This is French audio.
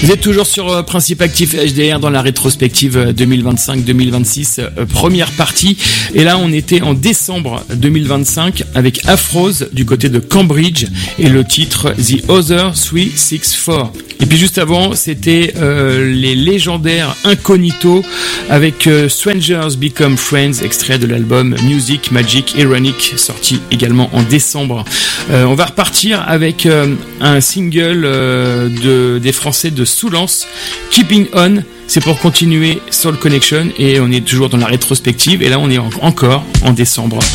Vous êtes toujours sur Principe Actif HDR dans la rétrospective 2025-2026, première partie. Et là, on était en décembre 2025 avec Afrose du côté de Cambridge et le titre The Other 364. Et puis juste avant, c'était les légendaires Incognito avec Strangers Become Friends, extrait de l'album Music Magic Ironic, sorti également en décembre. On va repartir avec un single des Français de Soulance, Keeping On. C'est pour continuer Soul Connection et on est toujours dans la rétrospective et là on est encore en décembre